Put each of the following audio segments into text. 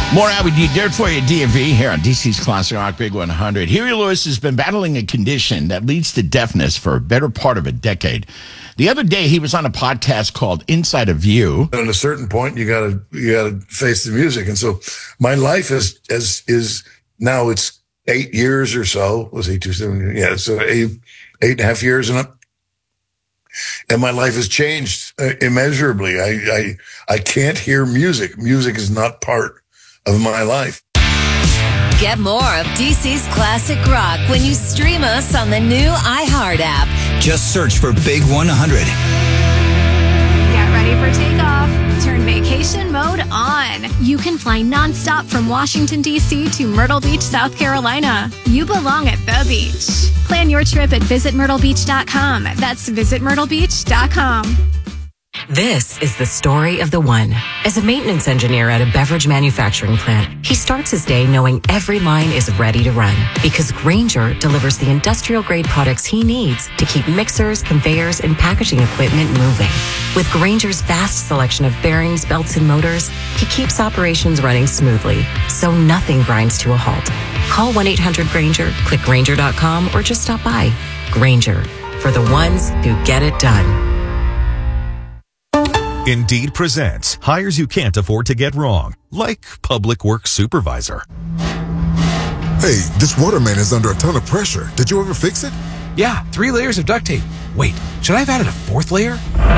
More out with you, Dirt for you, DMV, here on DC's Classic Rock Big 100. Huey Lewis has been battling a condition that leads to deafness for a better part of a decade. The other day, he was on a podcast called Inside a View. At a certain point, you gotta face the music, and so my life is now it's 8 years or so. Was 8 to 7? Yeah, so 8.5 years and my life has changed immeasurably. I can't hear music. Music is not part of my life. Get more of DC's Classic Rock when you stream us on the new iHeart app. Just search for Big 100. Get ready for takeoff. Turn vacation mode on. You can fly nonstop from Washington, D.C. to Myrtle Beach, South Carolina. You belong at the beach. Plan your trip at visitmyrtlebeach.com. That's visitmyrtlebeach.com. This is the story of the one. As a maintenance engineer at a beverage manufacturing plant, he starts his day knowing every line is ready to run because Grainger delivers the industrial-grade products he needs to keep mixers, conveyors, and packaging equipment moving. With Grainger's vast selection of bearings, belts, and motors, he keeps operations running smoothly, so nothing grinds to a halt. Call 1-800-GRAINGER, click Grainger.com, or just stop by. Grainger, for the ones who get it done. Indeed presents hires you can't afford to get wrong, like public works supervisor. Hey, this waterman is under a ton of pressure. Did you ever fix it? Yeah, 3 layers of duct tape. Wait, should I have added a 4th layer?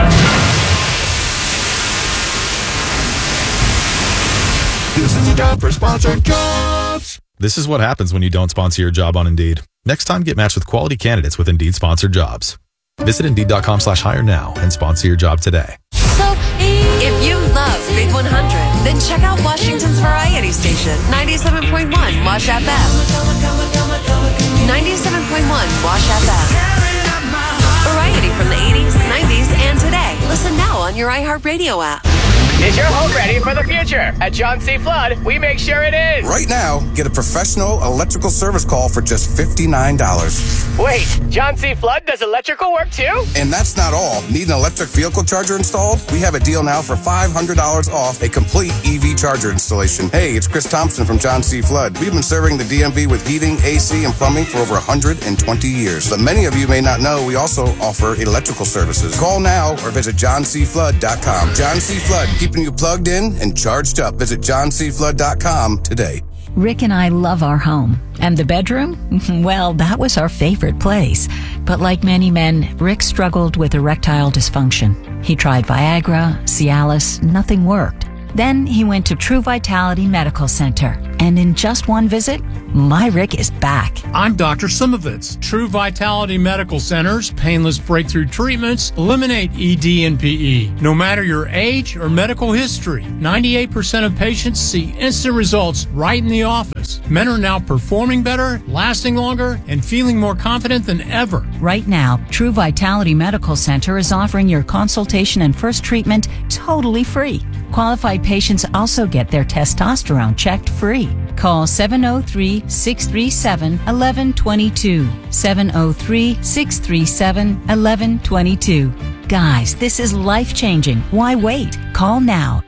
This is a job for sponsored jobs. This is what happens when you don't sponsor your job on Indeed. Next time, get matched with quality candidates with Indeed sponsored jobs. Visit Indeed.com/hire now and sponsor your job today. So, if you love Big 100, then check out Washington's variety station, 97.1 Wash FM. 97.1 Wash FM. Variety from the 80s, 90s, and today. Listen now on your iHeartRadio app. Is your home ready for the future? At John C. Flood, we make sure it is. Right now, get a professional electrical service call for just $59. Wait, John C. Flood does electrical work too? And that's not all. Need an electric vehicle charger installed? We have a deal now for $500 off a complete EV charger installation. Hey, it's Chris Thompson from John C. Flood. We've been serving the DMV with heating, AC, and plumbing for over 120 years. But many of you may not know we also offer electrical services. Call now or visit johncflood.com. John C. Flood, keeping you plugged in and charged up. Visit johncflood.com today. Rick and I love our home. And the bedroom? Well, that was our favorite place. But like many men, Rick struggled with erectile dysfunction. He tried Viagra, Cialis, nothing worked. Then he went to True Vitality Medical Center. And in just one visit, my Rick is back. I'm Dr. Simovitz. True Vitality Medical Center's painless breakthrough treatments eliminate ED and PE. No matter your age or medical history, 98% of patients see instant results right in the office. Men are now performing better, lasting longer, and feeling more confident than ever. Right now, True Vitality Medical Center is offering your consultation and first treatment totally free. Qualified patients also get their testosterone checked free. Call 703-637-1122. 703-637-1122. Guys, this is life-changing. Why wait? Call now.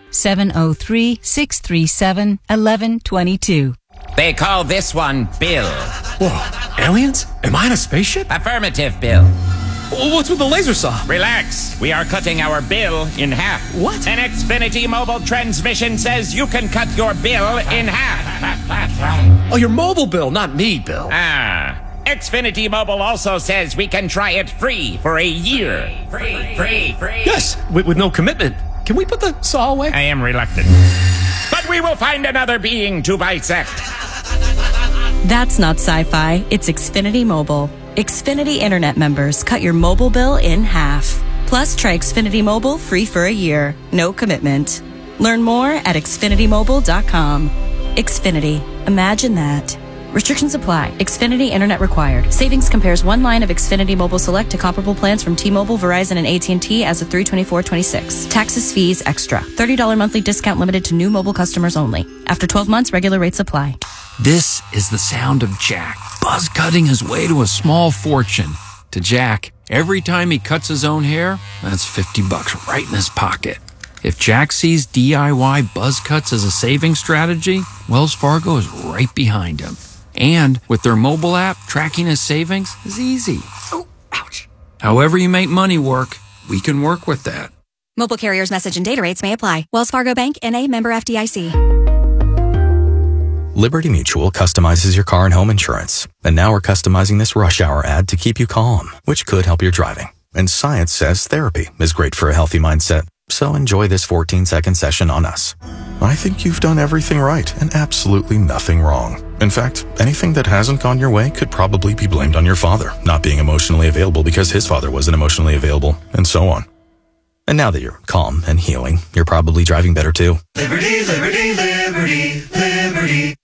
703-637-1122. They call this one Bill. Whoa, aliens? Am I in a spaceship? Affirmative, Bill. What's with the laser saw? Relax. We are cutting our bill in half. What? An Xfinity mobile transmission says you can cut your bill in half. Oh, your mobile bill, not me, Bill. Xfinity Mobile also says we can try it free for a year. Free. Yes, with no commitment. Can we put the saw away? I am reluctant. But we will find another being to bisect. That's not sci-fi. It's Xfinity Mobile. Xfinity Internet members cut your mobile bill in half. Plus, try Xfinity Mobile free for a year. No commitment. Learn more at xfinitymobile.com. Xfinity. Imagine that. Restrictions apply. Xfinity Internet required. Savings compares one line of Xfinity Mobile Select to comparable plans from T-Mobile, Verizon, and AT&T as of 3/24/26. Taxes, fees, extra. $30 monthly discount limited to new mobile customers only. After 12 months, regular rates apply. This is the sound of Jack, buzz cutting his way to a small fortune. To Jack, every time he cuts his own hair, that's $50 right in his pocket. If Jack sees DIY buzz cuts as a saving strategy, Wells Fargo is right behind him. And with their mobile app, tracking his savings is easy. Oh, ouch. However you make money work, we can work with that. Mobile carriers' message and data rates may apply. Wells Fargo Bank, N.A., member FDIC. Liberty Mutual customizes your car and home insurance. And now we're customizing this rush hour ad to keep you calm, which could help your driving. And science says therapy is great for a healthy mindset. So enjoy this 14-second session on us. I think you've done everything right and absolutely nothing wrong. In fact, anything that hasn't gone your way could probably be blamed on your father not being emotionally available because his father wasn't emotionally available, and so on. And now that you're calm and healing, you're probably driving better too. Liberty, liberty, liberty, liberty.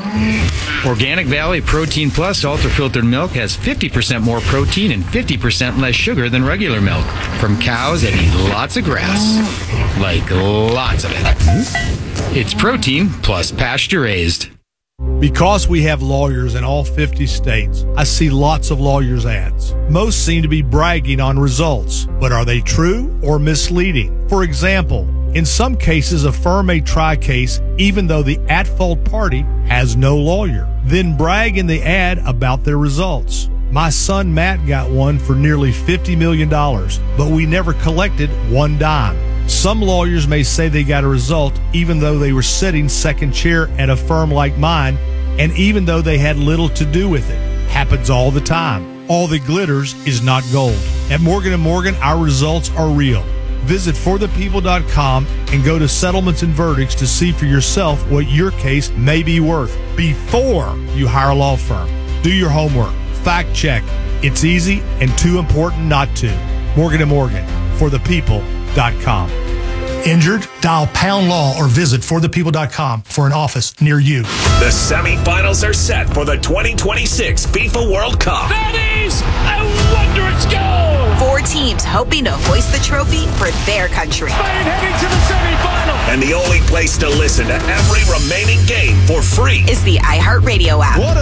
Organic Valley Protein Plus ultra-filtered milk has 50% more protein and 50% less sugar than regular milk from cows that eat lots of grass. Like lots of it. It's protein plus pasture-raised. Because we have lawyers in all 50 states, I see lots of lawyers' ads. Most seem to be bragging on results, but are they true or misleading? For example, in some cases, a firm may try a case even though the at-fault party has no lawyer, then brag in the ad about their results. My son Matt got one for nearly $50 million, but we never collected one dime. Some lawyers may say they got a result even though they were sitting second chair at a firm like mine, and even though they had little to do with it. Happens all the time. All that glitters is not gold. At Morgan & Morgan, our results are real. Visit forthepeople.com and go to settlements and verdicts to see for yourself what your case may be worth before you hire a law firm. Do your homework. Fact check. It's easy and too important not to. Morgan & Morgan, forthepeople.com. Injured? Dial Pound Law or visit forthepeople.com for an office near you. The semifinals are set for the 2026 FIFA World Cup. That is a wondrous goal! 4 teams hoping to hoist the trophy for their country. Spain heading to the semifinal. And the only place to listen to every remaining game for free is the iHeartRadio app.